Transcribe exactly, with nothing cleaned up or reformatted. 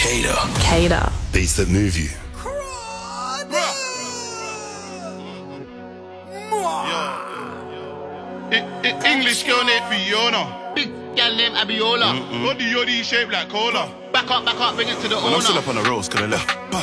Cater. Cater. Beats that move you. English girl named Fiona. Big gal named Abiola. Body yoddy shaped like cola. Back up, back up, bring it to the When owner. I'm still up on the roads, could I left?